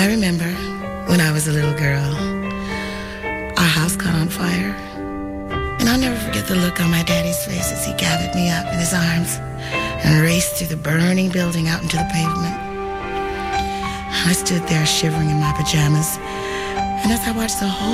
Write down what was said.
I remember when I was a little girl, our house caught on fire. And I'll never forget the look on my daddy's face as he gathered me up in his arms and raced through the burning building out into the pavement. I stood there shivering in my pajamas, and as I watched the whole